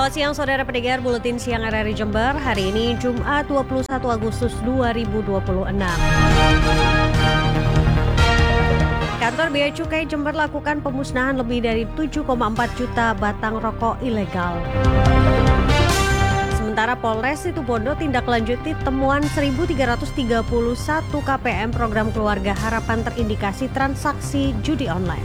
Selamat siang saudara pendengar Buletin Siang RRI Jember. Hari ini Jumat 21 Agustus 2026. Kantor Bea Cukai Jember lakukan pemusnahan lebih dari 7,4 juta batang rokok ilegal. Sementara Polres Situbondo tindak lanjuti temuan 1.331 KPM program keluarga harapan terindikasi transaksi judi online.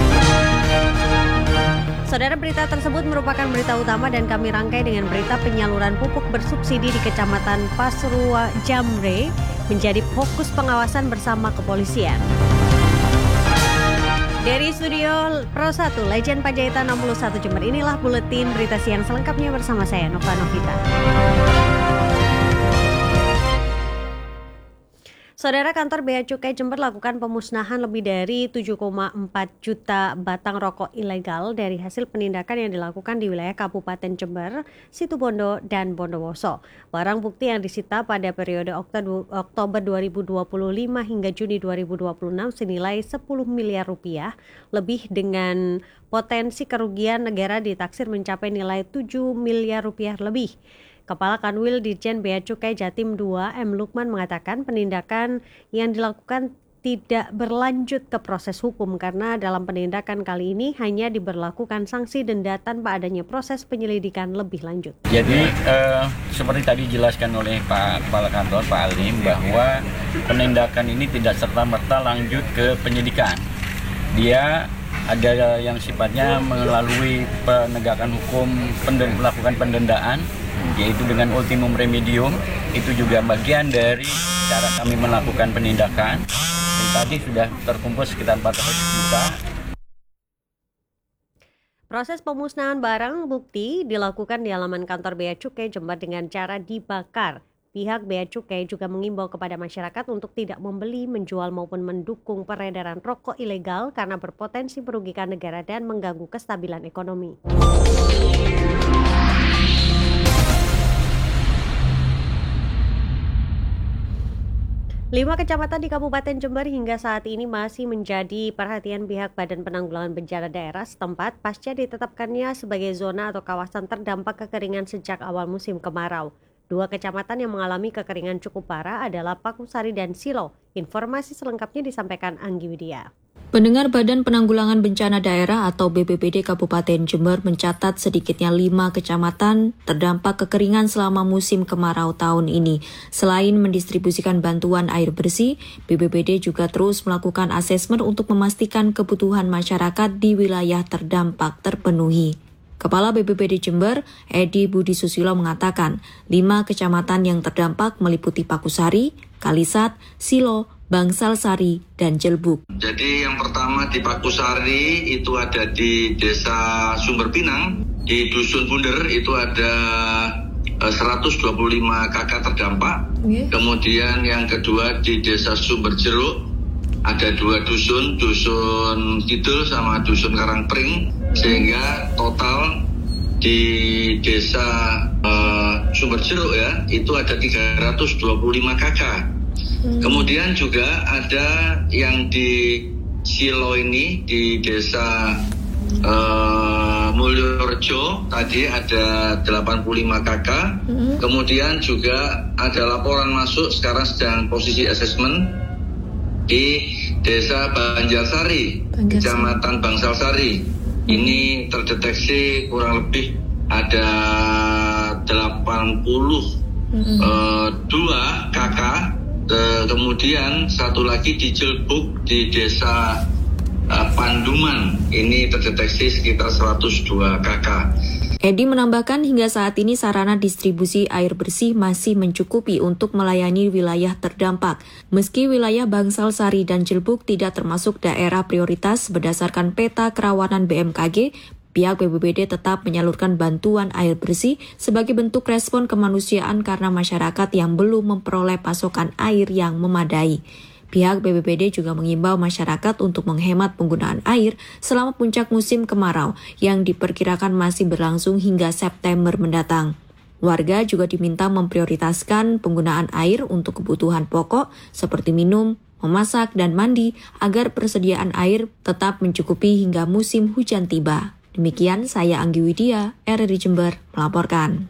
Saudara, berita tersebut merupakan berita utama dan kami rangkai dengan berita penyaluran pupuk bersubsidi di Kecamatan Pasrua Jamre menjadi fokus pengawasan bersama kepolisian. Dari studio Pro 1 Legend Panjaitan 61 Jember, inilah buletin berita siang selengkapnya bersama saya Nova Novita. Saudara, kantor Bea Cukai Jember lakukan pemusnahan lebih dari 7,4 juta batang rokok ilegal dari hasil penindakan yang dilakukan di wilayah Kabupaten Jember, Situbondo, dan Bondowoso. Barang bukti yang disita pada periode Oktober 2025 hingga Juni 2026 senilai 10 miliar rupiah, lebih dengan potensi kerugian negara ditaksir mencapai nilai 7 miliar rupiah lebih. Kepala Kanwil Ditjen Bea Cukai Jatim 2 M. Lukman mengatakan penindakan yang dilakukan tidak berlanjut ke proses hukum karena dalam penindakan kali ini hanya diberlakukan sanksi denda tanpa adanya proses penyelidikan lebih lanjut. Jadi seperti tadi dijelaskan oleh Pak Kepala Kantor Pak Alim bahwa penindakan ini tidak serta-merta lanjut ke penyidikan. Dia ada yang sifatnya melalui penegakan hukum melakukan pendendaan, yaitu dengan ultimum remedium. Itu juga bagian dari cara kami melakukan penindakan. Dan tadi sudah terkumpul sekitar 400 juta. Proses pemusnahan barang bukti dilakukan di halaman kantor Bea Cukai Jember dengan cara dibakar. Pihak Bea Cukai juga mengimbau kepada masyarakat untuk tidak membeli, menjual maupun mendukung peredaran rokok ilegal karena berpotensi merugikan negara dan mengganggu kestabilan ekonomi. 5 kecamatan di Kabupaten Jember hingga saat ini masih menjadi perhatian pihak Badan Penanggulangan Bencana Daerah setempat pasca ditetapkannya sebagai zona atau kawasan terdampak kekeringan sejak awal musim kemarau. 2 kecamatan yang mengalami kekeringan cukup parah adalah Pakusari dan Silo. Informasi selengkapnya disampaikan Anggi Widya. Pendengar Badan Penanggulangan Bencana Daerah atau BPBD Kabupaten Jember mencatat sedikitnya 5 kecamatan terdampak kekeringan selama musim kemarau tahun ini. Selain mendistribusikan bantuan air bersih, BPBD juga terus melakukan asesmen untuk memastikan kebutuhan masyarakat di wilayah terdampak terpenuhi. Kepala BPBD Jember, Edi Budi Susilo mengatakan, 5 kecamatan yang terdampak meliputi Pakusari, Kalisat, Silo, Bangsal Sari, dan Jelbuk. Jadi yang pertama di Pakusari itu ada di Desa Sumber Pinang, di Dusun Bunder itu ada 125 kakak terdampak. Kemudian yang kedua di Desa Sumber Jeruk ada 2 dusun, Dusun Kidul sama Dusun Karangpring, sehingga total di Desa Sumber Jeruk ya itu ada 325 kakak. Kemudian juga ada yang di Silo ini di Desa Mulyorejo tadi ada 85 kakak. Kemudian juga ada laporan masuk sekarang sedang posisi asesmen di Desa Banjarsari, Kecamatan Bangsal Sari. Ini terdeteksi kurang lebih ada 82 kakak. Kemudian satu lagi di Jelbuk di Desa Panduman, ini terdeteksi sekitar 102 kakak. Edi menambahkan hingga saat ini sarana distribusi air bersih masih mencukupi untuk melayani wilayah terdampak. Meski wilayah Bangsal Sari dan Jelbuk tidak termasuk daerah prioritas berdasarkan peta kerawanan BMKG, pihak BPBD tetap menyalurkan bantuan air bersih sebagai bentuk respon kemanusiaan karena masyarakat yang belum memperoleh pasokan air yang memadai. Pihak BPBD juga mengimbau masyarakat untuk menghemat penggunaan air selama puncak musim kemarau yang diperkirakan masih berlangsung hingga September mendatang. Warga juga diminta memprioritaskan penggunaan air untuk kebutuhan pokok seperti minum, memasak, dan mandi agar persediaan air tetap mencukupi hingga musim hujan tiba. Demikian saya Anggi Widya, RRI Jember, melaporkan.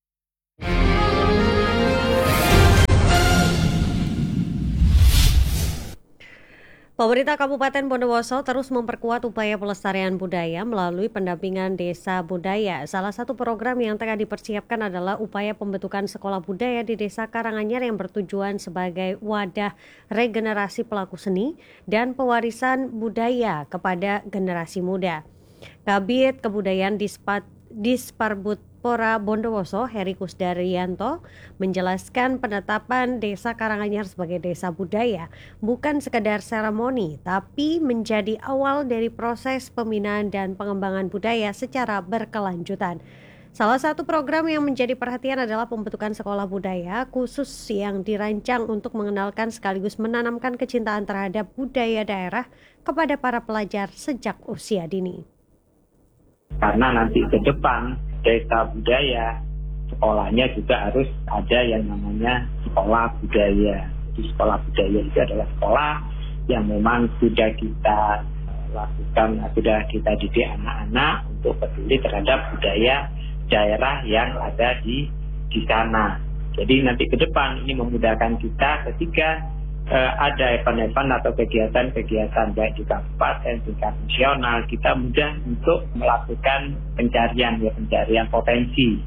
Pemerintah Kabupaten Bondowoso terus memperkuat upaya pelestarian budaya melalui pendampingan desa budaya. Salah satu program yang tengah dipersiapkan adalah upaya pembentukan sekolah budaya di Desa Karanganyar yang bertujuan sebagai wadah regenerasi pelaku seni dan pewarisan budaya kepada generasi muda. Kabid Kebudayaan Disparbudpora Bondowoso, Heri Kusdaryanto, menjelaskan penetapan Desa Karanganyar sebagai desa budaya bukan sekedar seremoni, tapi menjadi awal dari proses pembinaan dan pengembangan budaya secara berkelanjutan. Salah satu program yang menjadi perhatian adalah pembentukan sekolah budaya khusus yang dirancang untuk mengenalkan sekaligus menanamkan kecintaan terhadap budaya daerah kepada para pelajar sejak usia dini. Karena nanti ke depan desa budaya sekolahnya juga harus ada yang namanya sekolah budaya. Jadi sekolah budaya itu adalah sekolah yang memang sudah kita lakukan, sudah kita didik anak-anak untuk peduli terhadap budaya daerah yang ada di sana. Jadi nanti ke depan ini memudahkan kita ketika ada event-event atau kegiatan-kegiatan baik di kabupaten, tingkat nasional, kita mudah untuk melakukan pencarian potensi.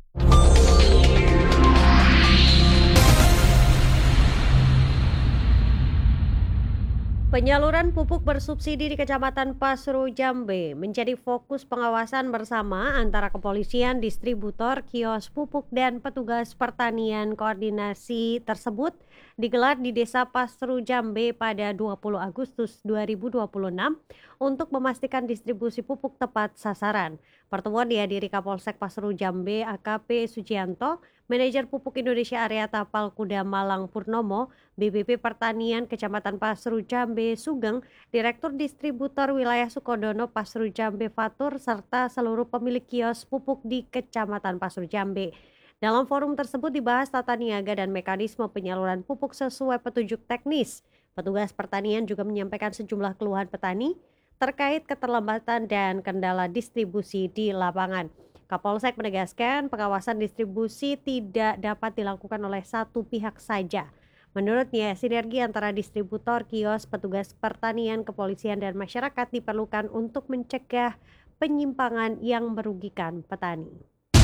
Penyaluran pupuk bersubsidi di Kecamatan Pasru Jambe menjadi fokus pengawasan bersama antara kepolisian, distributor, kios pupuk, dan petugas pertanian. Koordinasi tersebut digelar di Desa Pasru Jambe pada 20 Agustus 2026 untuk memastikan distribusi pupuk tepat sasaran. Pertemuan dihadiri Kapolsek Pasru Jambe AKP Sujianto, Manajer Pupuk Indonesia Area Tapal Kuda Malang Purnomo, BBP Pertanian Kecamatan Pasru Jambe Sugeng, Direktur Distributor Wilayah Sukodono Pasru Jambe Fatur, serta seluruh pemilik kios pupuk di Kecamatan Pasru Jambe. Dalam forum tersebut dibahas tata niaga dan mekanisme penyaluran pupuk sesuai petunjuk teknis. Petugas pertanian juga menyampaikan sejumlah keluhan petani terkait keterlambatan dan kendala distribusi di lapangan. Kapolsek menegaskan pengawasan distribusi tidak dapat dilakukan oleh satu pihak saja. Menurutnya, sinergi antara distributor, kios, petugas pertanian, kepolisian, dan masyarakat diperlukan untuk mencegah penyimpangan yang merugikan petani.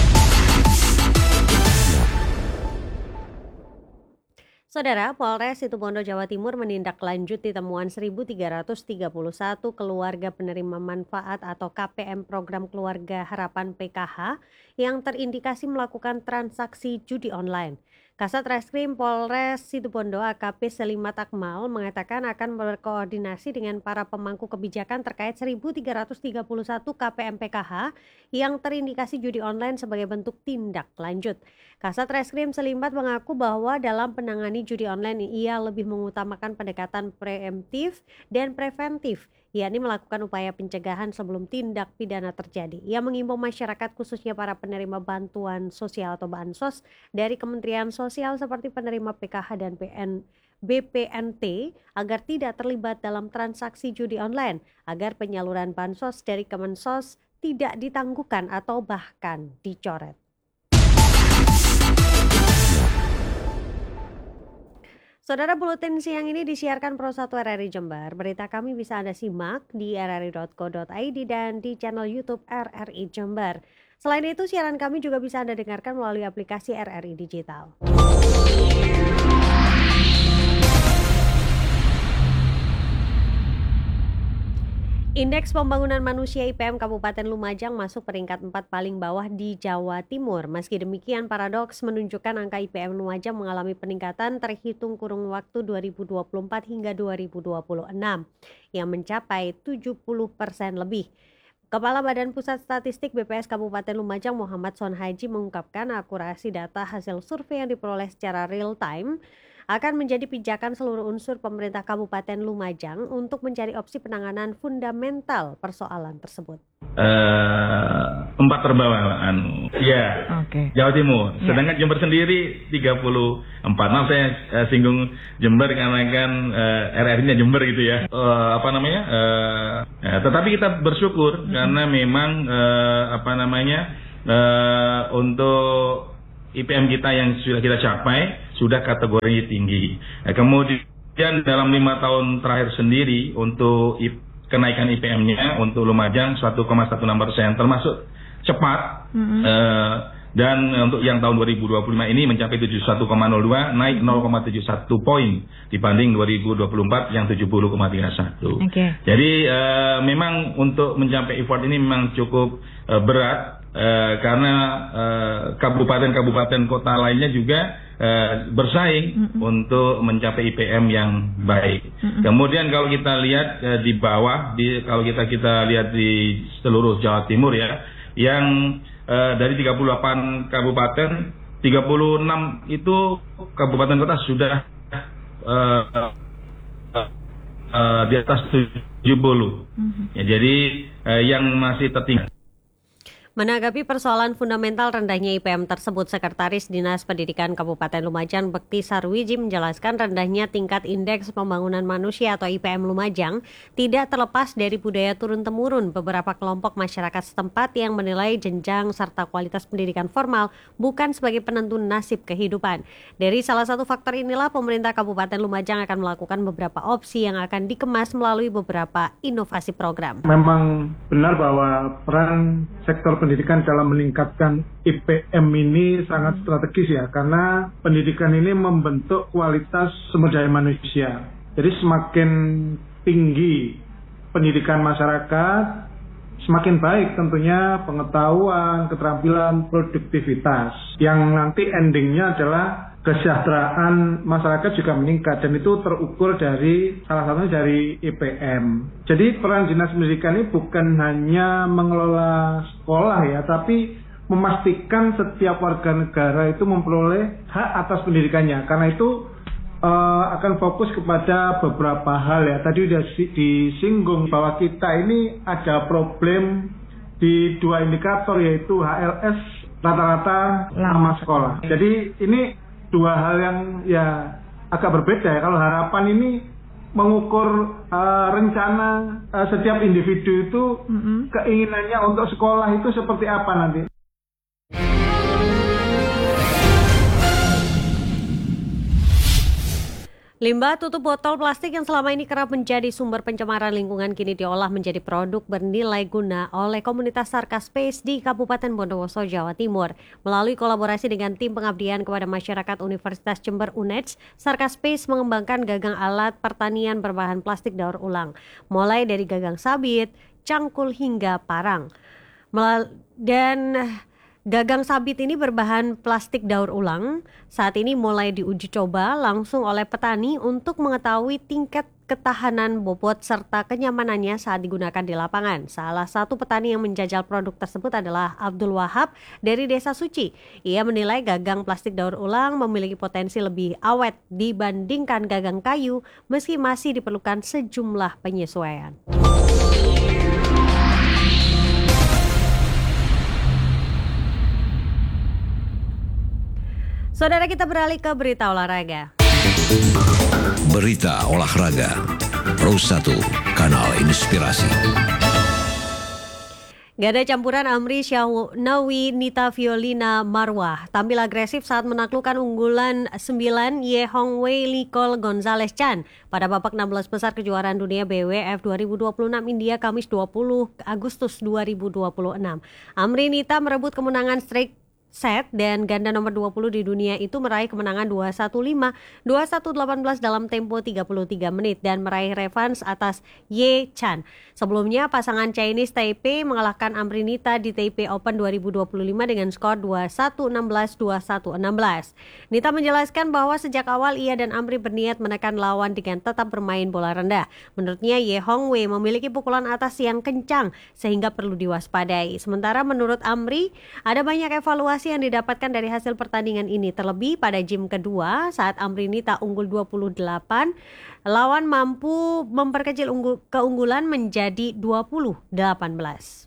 Saudara, Polres Situbondo Jawa Timur menindaklanjuti temuan 1.331 keluarga penerima manfaat atau KPM Program Keluarga Harapan PKH yang terindikasi melakukan transaksi judi online. Kasat Reskrim Polres Situbondo AKP Selimat Akmal mengatakan akan berkoordinasi dengan para pemangku kebijakan terkait 1.331 KPM PKH yang terindikasi judi online sebagai bentuk tindak lanjut. Kasat Reskrim Selimat mengaku bahwa dalam penangani judi online ia lebih mengutamakan pendekatan preemptif dan preventif, yakni melakukan upaya pencegahan sebelum tindak pidana terjadi. Ia mengimbau masyarakat khususnya para penerima bantuan sosial atau bansos dari Kementerian Sosial seperti penerima PKH dan BPNT agar tidak terlibat dalam transaksi judi online, agar penyaluran bansos dari Kemensos tidak ditangguhkan atau bahkan dicoret. Saudara, buletin siang ini disiarkan Pro 1 RRI Jember. Berita kami bisa Anda simak di rri.co.id dan di channel YouTube RRI Jember. Selain itu, siaran kami juga bisa Anda dengarkan melalui aplikasi RRI Digital. Indeks Pembangunan Manusia IPM Kabupaten Lumajang masuk peringkat 4 paling bawah di Jawa Timur. Meski demikian, paradoks menunjukkan angka IPM Lumajang mengalami peningkatan terhitung kurun waktu 2024 hingga 2026 yang mencapai 70% lebih. Kepala Badan Pusat Statistik BPS Kabupaten Lumajang Muhammad Sonhaji mengungkapkan akurasi data hasil survei yang diperoleh secara real time akan menjadi pijakan seluruh unsur pemerintah Kabupaten Lumajang untuk mencari opsi penanganan fundamental persoalan tersebut. 4 terbawah Jawa Timur. Sedangkan Jember sendiri 34. Maaf saya singgung Jember karena kan RRI-nya Jember gitu ya. Tetapi kita bersyukur karena memang untuk IPM kita yang sudah kita capai sudah kategori tinggi. Kemudian dalam 5 tahun terakhir sendiri untuk kenaikan IPM-nya untuk Lumajang 1,16%, termasuk cepat. Dan untuk yang tahun 2025 ini mencapai 71,02, naik 0,71 poin dibanding 2024 yang 70,31. Jadi memang untuk mencapai effort ini memang cukup berat karena kabupaten-kabupaten kota lainnya juga bersaing untuk mencapai IPM yang baik. Kemudian kalau kita lihat di bawah, kalau kita lihat di seluruh Jawa Timur ya, yang dari 38 kabupaten, 36 itu kabupaten kota sudah di atas 70. Ya, jadi yang masih tertinggal. Menanggapi persoalan fundamental rendahnya IPM tersebut, Sekretaris Dinas Pendidikan Kabupaten Lumajang Bekti Sarwiji menjelaskan rendahnya tingkat indeks pembangunan manusia atau IPM Lumajang tidak terlepas dari budaya turun-temurun beberapa kelompok masyarakat setempat yang menilai jenjang serta kualitas pendidikan formal bukan sebagai penentu nasib kehidupan. Dari salah satu faktor inilah pemerintah Kabupaten Lumajang akan melakukan beberapa opsi yang akan dikemas melalui beberapa inovasi program. Memang benar bahwa peran sektor pendidikan dalam meningkatkan IPM ini sangat strategis ya, karena pendidikan ini membentuk kualitas sumber daya manusia. Jadi semakin tinggi pendidikan masyarakat, semakin baik tentunya pengetahuan, keterampilan, produktivitas. Yang nanti endingnya adalah kesejahteraan masyarakat juga meningkat, dan itu terukur dari salah satunya dari IPM. Jadi peran Dinas Pendidikan ini bukan hanya mengelola sekolah ya, tapi memastikan setiap warga negara itu memperoleh hak atas pendidikannya. Karena itu akan fokus kepada beberapa hal ya. Tadi sudah disinggung bahwa kita ini ada problem di 2 indikator, yaitu HLS rata-rata lama sekolah. Jadi ini 2 hal yang ya agak berbeda ya. Kalau harapan ini mengukur rencana setiap individu itu keinginannya untuk sekolah itu seperti apa nanti. Limbah tutup botol plastik yang selama ini kerap menjadi sumber pencemaran lingkungan kini diolah menjadi produk bernilai guna oleh komunitas Sarka Space di Kabupaten Bondowoso, Jawa Timur. Melalui kolaborasi dengan tim pengabdian kepada masyarakat Universitas Jember UNEJ, Sarka Space mengembangkan gagang alat pertanian berbahan plastik daur ulang, mulai dari gagang sabit, cangkul hingga parang. Gagang sabit ini berbahan plastik daur ulang. Saat ini mulai diuji coba langsung oleh petani untuk mengetahui tingkat ketahanan bobot serta kenyamanannya saat digunakan di lapangan. Salah satu petani yang menjajal produk tersebut adalah Abdul Wahab dari Desa Suci. Ia menilai gagang plastik daur ulang memiliki potensi lebih awet dibandingkan gagang kayu, meski masih diperlukan sejumlah penyesuaian. Saudara, kita beralih ke berita olahraga. Berita olahraga, Pro 1, Kanal Inspirasi. Gada campuran Amri Syahnawi Nita Violina Marwah tampil agresif saat menaklukkan unggulan 9 Ye Hong Wei Nicole Gonzalez Chan pada babak 16 besar kejuaraan dunia BWF 2026 India Kamis 20 Agustus 2026. Amri Nita merebut kemenangan straight set dan ganda nomor 20 di dunia itu meraih kemenangan 2-1-5, 2-1-18 dalam tempo 33 menit dan meraih revanse atas Ye Chan. Sebelumnya pasangan Chinese Taipei mengalahkan Amrinita di Taipei Open 2025 dengan skor 2-1-16, 2-1-16. Nita menjelaskan bahwa sejak awal ia dan Amri berniat menekan lawan dengan tetap bermain bola rendah. Menurutnya Ye Hong Wei memiliki pukulan atas yang kencang sehingga perlu diwaspadai. Sementara menurut Amri ada banyak evaluasi evaluasi yang didapatkan dari hasil pertandingan ini. Terlebih pada game kedua saat Amrinita unggul 28, lawan mampu memperkecil keunggulan menjadi 20-18.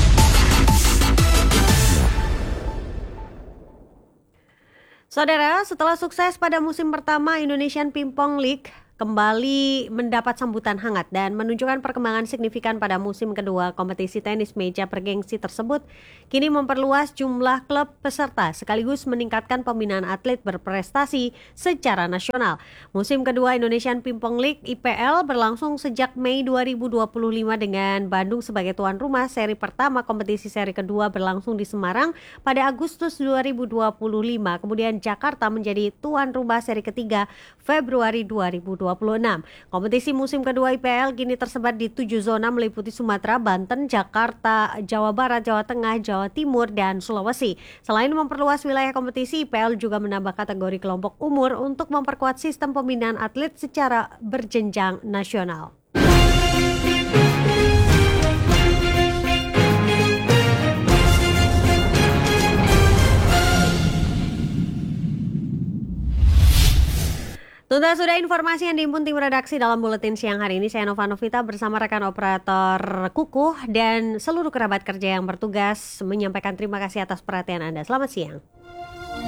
Saudara, setelah sukses pada musim pertama, Indonesian Pingpong League kembali mendapat sambutan hangat dan menunjukkan perkembangan signifikan pada musim kedua. Kompetisi tenis meja bergengsi tersebut kini memperluas jumlah klub peserta sekaligus meningkatkan pembinaan atlet berprestasi secara nasional. Musim kedua Indonesian Pingpong League (IPL) berlangsung sejak Mei 2025 dengan Bandung sebagai tuan rumah. Seri pertama kompetisi seri kedua berlangsung di Semarang pada Agustus 2025. Kemudian Jakarta menjadi tuan rumah seri ketiga Februari 2026. Kompetisi musim kedua IPL kini tersebar di 7 zona meliputi Sumatera, Banten, Jakarta, Jawa Barat, Jawa Tengah, Jawa Timur, dan Sulawesi. Selain memperluas wilayah kompetisi, IPL juga menambah kategori kelompok umur untuk memperkuat sistem pembinaan atlet secara berjenjang nasional. Tuntas sudah informasi yang dihimpun tim redaksi dalam buletin siang hari ini. Saya Nova Novita bersama rekan operator Kukuh dan seluruh kerabat kerja yang bertugas menyampaikan terima kasih atas perhatian Anda. Selamat siang.